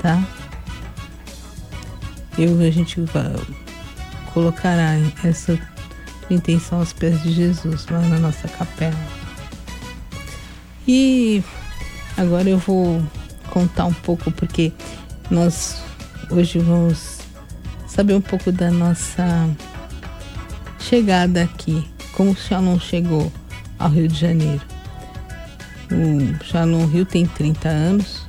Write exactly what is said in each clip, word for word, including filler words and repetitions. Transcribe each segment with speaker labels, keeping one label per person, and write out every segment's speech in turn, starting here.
Speaker 1: tá? Eu, a gente vai, colocará essa intenção aos pés de Jesus lá na nossa capela. E agora eu vou contar um pouco, porque nós hoje vamos saber um pouco da nossa chegada aqui, como o Shalom chegou ao Rio de Janeiro. O Shalom Rio tem trinta anos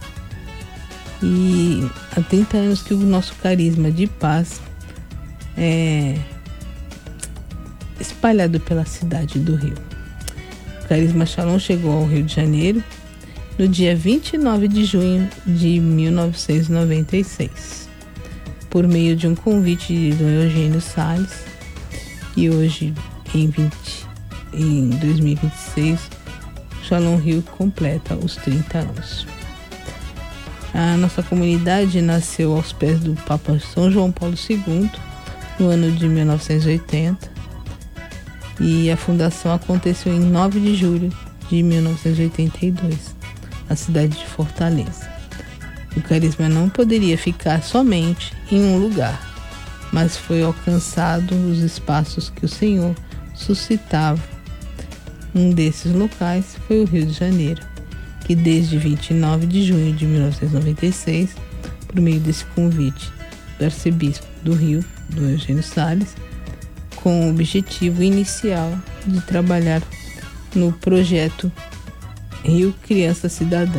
Speaker 1: e há trinta anos que o nosso carisma de paz é espalhado pela cidade do Rio. O carisma Shalom chegou ao Rio de Janeiro no dia vinte e nove de junho de mil novecentos e noventa e seis, por meio de um convite de Dom Eugênio Salles, e hoje, em, vinte, em dois mil e vinte e seis, Shalom Rio completa os trinta anos. A nossa comunidade nasceu aos pés do Papa São João Paulo segundo, no ano de mil novecentos e oitenta, e a fundação aconteceu em nove de julho de mil novecentos e oitenta e dois, na cidade de Fortaleza. O carisma não poderia ficar somente em um lugar, mas foi alcançado os espaços que o Senhor suscitava. Um desses locais foi o Rio de Janeiro, que desde vinte e nove de junho de mil novecentos e noventa e seis, por meio desse convite do arcebispo do Rio, Dom Eugênio Salles, com o objetivo inicial de trabalhar no projeto Rio Criança Cidadã.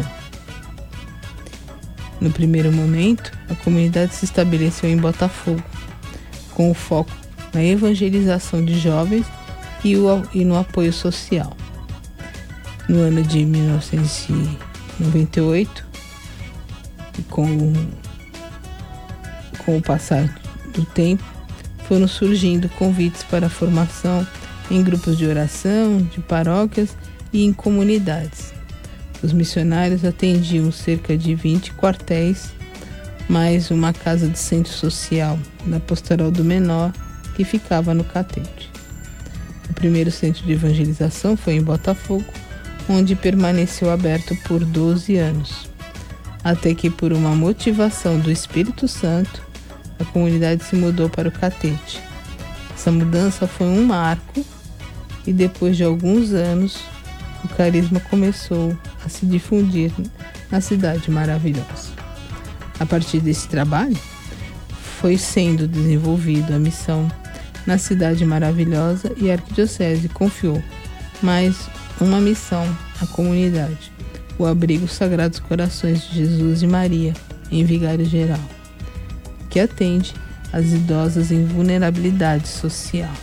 Speaker 1: No primeiro momento, a comunidade se estabeleceu em Botafogo, com o foco na evangelização de jovens e, o, e no apoio social. No ano de mil novecentos e noventa e oito, com, com o passar do tempo, foram surgindo convites para a formação em grupos de oração, de paróquias e em comunidades. Os missionários atendiam cerca de vinte quartéis, mais uma casa de centro social da Pastoral do Menor, que ficava no Catete. O primeiro centro de evangelização foi em Botafogo, onde permaneceu aberto por doze anos, até que, por uma motivação do Espírito Santo, a comunidade se mudou para o Catete. Essa mudança foi um marco e, depois de alguns anos, o carisma começou a se difundir na cidade maravilhosa. A partir desse trabalho, foi sendo desenvolvida a missão na cidade maravilhosa, e a arquidiocese confiou mais uma missão à comunidade: o abrigo Sagrados Corações de Jesus e Maria, em Vigário Geral, que atende às idosas em vulnerabilidade social.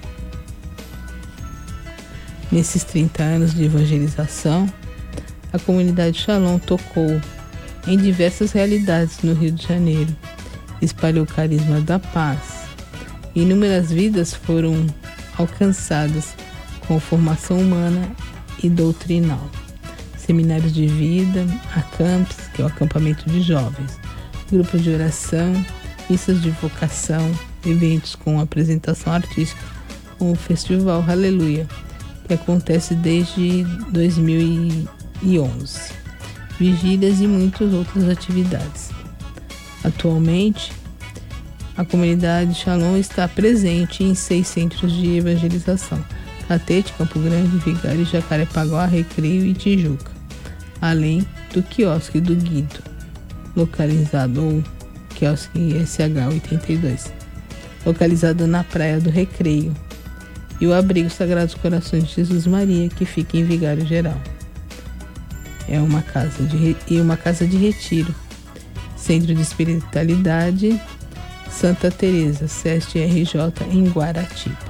Speaker 1: Nesses trinta anos de evangelização, a comunidade Shalom tocou em diversas realidades no Rio de Janeiro, espalhou o carisma da paz. Inúmeras vidas foram alcançadas com formação humana e doutrinal. Seminários de vida, acampes, que é o acampamento de jovens, grupos de oração, missas de vocação, eventos com apresentação artística, como o Festival Aleluia, que acontece desde dois mil e onze, vigílias e muitas outras atividades. Atualmente, a comunidade Shalom está presente em seis centros de evangelização: Catete, Campo Grande, Vigário, Jacarepaguá, Recreio e Tijuca, além do quiosque do Guido, localizado, ou quiosque S H oitenta e dois, localizado na Praia do Recreio, e o abrigo Sagrados Corações de Jesus e Maria, que fica em Vigário Geral. É uma casa de, e uma casa de retiro, Centro de Espiritualidade Santa Teresa, SEST R J, em Guaratiba.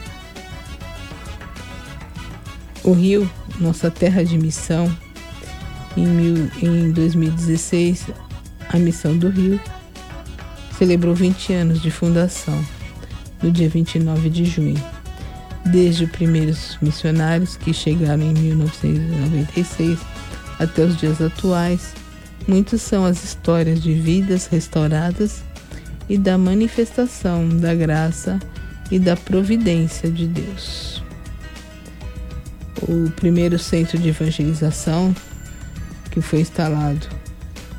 Speaker 1: O Rio, nossa terra de missão, em, mil, em dois mil e dezesseis, a Missão do Rio celebrou vinte anos de fundação, no dia vinte e nove de junho. Desde os primeiros missionários, que chegaram em mil novecentos e noventa e seis, até os dias atuais, muitas são as histórias de vidas restauradas e da manifestação da graça e da providência de Deus. O primeiro centro de evangelização, que foi instalado